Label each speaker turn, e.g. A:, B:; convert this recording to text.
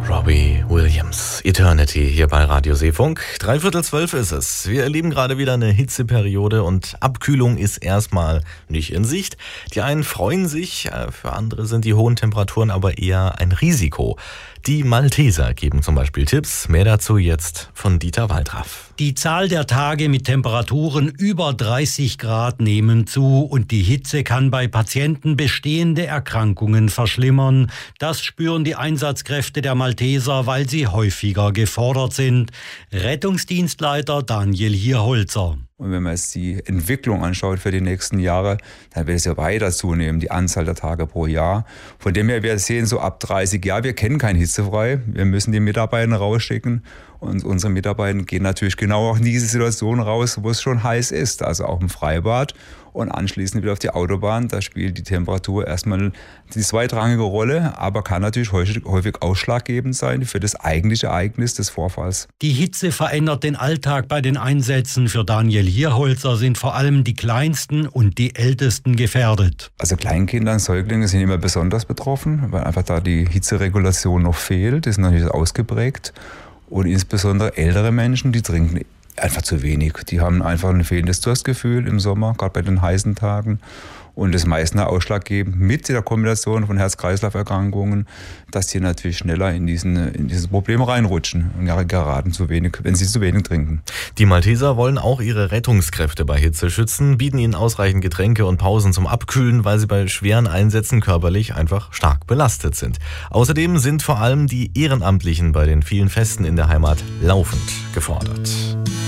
A: Robbie Williams, Eternity hier bei Radio Seefunk. 11:45 ist es. Wir erleben gerade wieder eine Hitzeperiode und Abkühlung ist erstmal nicht in Sicht. Die einen freuen sich, für andere sind die hohen Temperaturen aber eher ein Risiko. Die Malteser geben zum Beispiel Tipps. Mehr dazu jetzt von Dieter Waldraff.
B: Die Zahl der Tage mit Temperaturen über 30 Grad nehmen zu und die Hitze kann bei Patienten bestehende Erkrankungen verschlimmern. Das spüren die Einsatzkräfte der Malteser, weil sie häufiger gefordert sind. Rettungsdienstleiter Daniel Hierholzer.
C: Und wenn man jetzt die Entwicklung anschaut für die nächsten Jahre, dann wird es ja weiter zunehmen, die Anzahl der Tage pro Jahr. Von dem her, wir sehen so ab 30 Jahren, wir kennen kein hitzefrei. Wir müssen die Mitarbeiter rausschicken. Und unsere Mitarbeiter gehen natürlich genau auch in diese Situation raus, wo es schon heiß ist, also auch im Freibad. Und anschließend wieder auf die Autobahn. Da spielt die Temperatur erstmal die zweitrangige Rolle, aber kann natürlich häufig ausschlaggebend sein für das eigentliche Ereignis des Vorfalls.
B: Die Hitze verändert den Alltag bei den Einsätzen. Für Daniel Hierholzer sind vor allem die Kleinsten und die Ältesten gefährdet.
C: Also Kleinkinder und Säuglinge sind immer besonders betroffen, weil einfach da die Hitzeregulation noch fehlt. Das ist natürlich ausgeprägt. Und insbesondere ältere Menschen, die trinken einfach zu wenig. Die haben einfach ein fehlendes Durstgefühl im Sommer, gerade bei den heißen Tagen. Und das meistens ausschlaggebend mit der Kombination von Herz-Kreislauf-Erkrankungen, dass die natürlich schneller in dieses Problem reinrutschen und geraten zu wenig, wenn sie zu wenig trinken.
A: Die Malteser wollen auch ihre Rettungskräfte bei Hitze schützen, bieten ihnen ausreichend Getränke und Pausen zum Abkühlen, weil sie bei schweren Einsätzen körperlich einfach stark belastet sind. Außerdem sind vor allem die Ehrenamtlichen bei den vielen Festen in der Heimat laufend gefordert.